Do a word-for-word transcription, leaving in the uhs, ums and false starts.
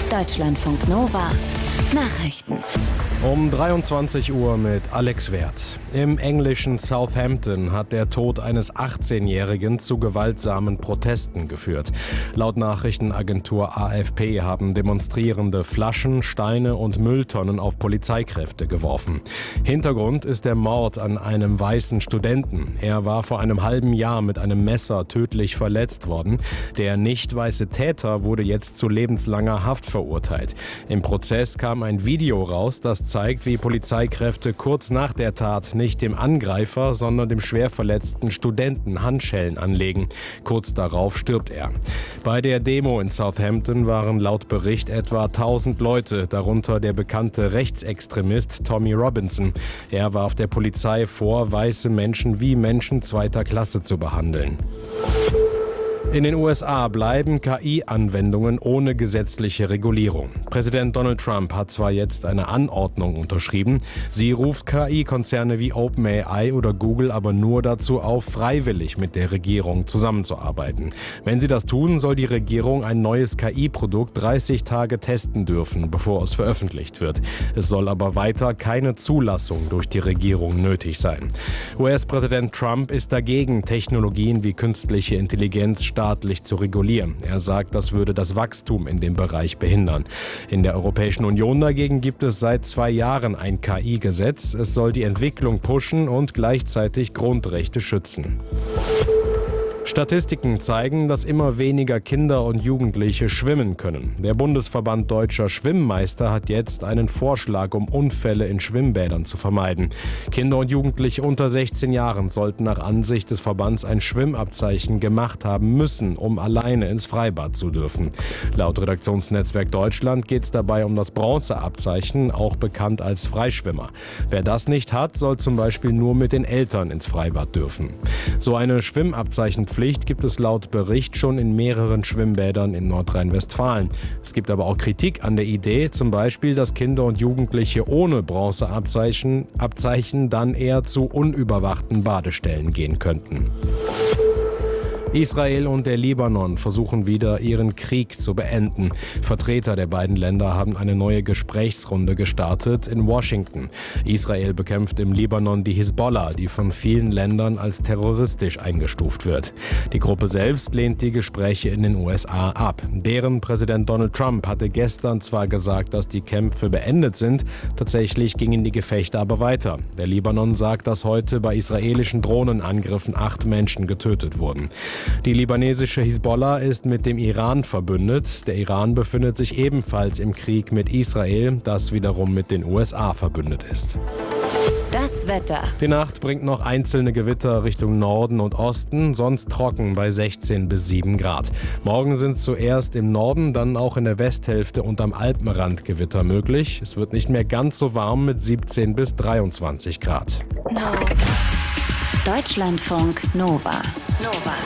Deutschlandfunk Nova Nachrichten. Um dreiundzwanzig Uhr mit Alex Werth. Im englischen Southampton hat der Tod eines achtzehnjährigen zu gewaltsamen Protesten geführt. Laut Nachrichtenagentur A F P haben Demonstrierende Flaschen, Steine und Mülltonnen auf Polizeikräfte geworfen. Hintergrund ist der Mord an einem weißen Studenten. Er war vor einem halben Jahr mit einem Messer tödlich verletzt worden. Der nicht weiße Täter wurde jetzt zu lebenslanger Haft verurteilt. Im Prozess kam ein Video raus, das zeigt, wie Polizeikräfte kurz nach der Tat nicht dem Angreifer, sondern dem schwer verletzten Studenten Handschellen anlegen. Kurz darauf stirbt er. Bei der Demo in Southampton waren laut Bericht etwa tausend Leute, darunter der bekannte Rechtsextremist Tommy Robinson. Er warf der Polizei vor, weiße Menschen wie Menschen zweiter Klasse zu behandeln. In den U S A bleiben K I-Anwendungen ohne gesetzliche Regulierung. Präsident Donald Trump hat zwar jetzt eine Anordnung unterschrieben, sie ruft K I-Konzerne wie OpenAI oder Google aber nur dazu auf, freiwillig mit der Regierung zusammenzuarbeiten. Wenn sie das tun, soll die Regierung ein neues K I-Produkt dreißig Tage testen dürfen, bevor es veröffentlicht wird. Es soll aber weiter keine Zulassung durch die Regierung nötig sein. U S-Präsident Trump ist dagegen, Technologien wie künstliche Intelligenz staatlich zu regulieren. Er sagt, das würde das Wachstum in dem Bereich behindern. In der Europäischen Union dagegen gibt es seit zwei Jahren ein K I-Gesetz. Es soll die Entwicklung pushen und gleichzeitig Grundrechte schützen. Statistiken zeigen, dass immer weniger Kinder und Jugendliche schwimmen können. Der Bundesverband Deutscher Schwimmmeister hat jetzt einen Vorschlag, um Unfälle in Schwimmbädern zu vermeiden. Kinder und Jugendliche unter sechzehn Jahren sollten nach Ansicht des Verbands ein Schwimmabzeichen gemacht haben müssen, um alleine ins Freibad zu dürfen. Laut Redaktionsnetzwerk Deutschland geht es dabei um das Bronzeabzeichen, auch bekannt als Freischwimmer. Wer das nicht hat, soll zum Beispiel nur mit den Eltern ins Freibad dürfen. So eine Schwimmabzeichenpflicht gibt es laut Bericht schon in mehreren Schwimmbädern in Nordrhein-Westfalen. Es gibt aber auch Kritik an der Idee, zum Beispiel, dass Kinder und Jugendliche ohne Bronzeabzeichen Abzeichen dann eher zu unüberwachten Badestellen gehen könnten. Israel und der Libanon versuchen wieder, ihren Krieg zu beenden. Vertreter der beiden Länder haben eine neue Gesprächsrunde gestartet in Washington. Israel bekämpft im Libanon die Hisbollah, die von vielen Ländern als terroristisch eingestuft wird. Die Gruppe selbst lehnt die Gespräche in den U S A ab. Deren Präsident Donald Trump hatte gestern zwar gesagt, dass die Kämpfe beendet sind, tatsächlich gingen die Gefechte aber weiter. Der Libanon sagt, dass heute bei israelischen Drohnenangriffen acht Menschen getötet wurden. Die libanesische Hisbollah ist mit dem Iran verbündet. Der Iran befindet sich ebenfalls im Krieg mit Israel, das wiederum mit den U S A verbündet ist. Das Wetter. Die Nacht bringt noch einzelne Gewitter Richtung Norden und Osten, sonst trocken bei sechzehn bis sieben Grad. Morgen sind zuerst im Norden, dann auch in der Westhälfte und am Alpenrand Gewitter möglich. Es wird nicht mehr ganz so warm mit siebzehn bis dreiundzwanzig Grad. No. Deutschlandfunk Nova. Nova.